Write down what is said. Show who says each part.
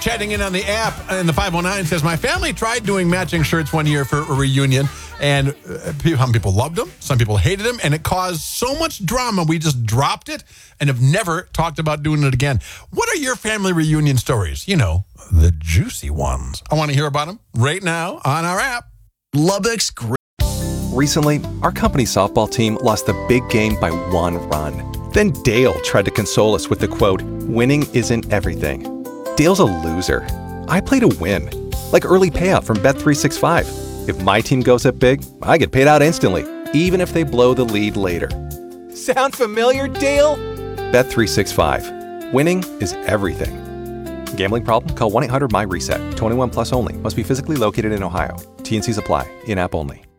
Speaker 1: chatting in on the app, and the 509 says, my family tried doing matching shirts one year for a reunion, and some people loved them, some people hated them, and it caused so much drama, we just dropped it and have never talked about doing it again. What are your family reunion stories? You know, the juicy ones. I want to hear about them right now on our app.
Speaker 2: Lubbock's great.
Speaker 3: Recently, our company softball team lost the big game by 1 run. Then Dale tried to console us with the quote, winning isn't everything. Dale's a loser. I play to win. Like early payout from Bet365. If my team goes up big, I get paid out instantly, even if they blow the lead later. Sound familiar, Dale? Bet365. Winning is everything. Gambling problem? Call 1-800-MY-RESET. 21 plus only. Must be physically located in Ohio. T&Cs apply. In-app only.